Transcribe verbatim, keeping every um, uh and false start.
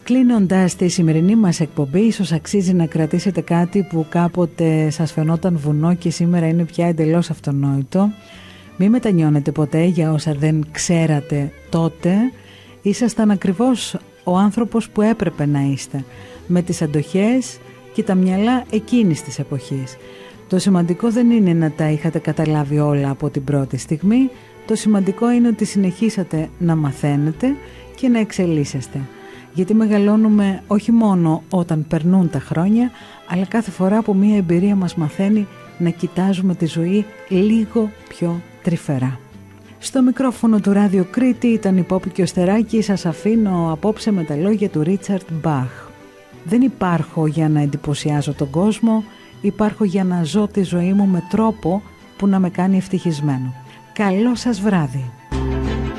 Κλείνοντας τη σημερινή μας εκπομπή, ίσως αξίζει να κρατήσετε κάτι που κάποτε σας φαινόταν βουνό και σήμερα είναι πια εντελώς αυτονόητο. Μην μετανιώνετε ποτέ για όσα δεν ξέρατε τότε. Ήσασταν ακριβώς ο άνθρωπος που έπρεπε να είστε, με τις αντοχές και τα μυαλά εκείνης της εποχής. Το σημαντικό δεν είναι να τα είχατε καταλάβει όλα από την πρώτη στιγμή. Το σημαντικό είναι ότι συνεχίσατε να μαθαίνετε και να εξελίσσεστε. Γιατί μεγαλώνουμε όχι μόνο όταν περνούν τα χρόνια, αλλά κάθε φορά που μία εμπειρία μας μαθαίνει να κοιτάζουμε τη ζωή λίγο πιο τρυφερά. Στο μικρόφωνο του Ράδιο Κρήτη ήταν η Πόπη και ο Στεράκη. Σας αφήνω απόψε με τα λόγια του Ρίτσαρντ Μπαχ. Δεν υπάρχω για να εντυπωσιάζω τον κόσμο, υπάρχω για να ζω τη ζωή μου με τρόπο που να με κάνει ευτυχισμένο. Καλό σας βράδυ.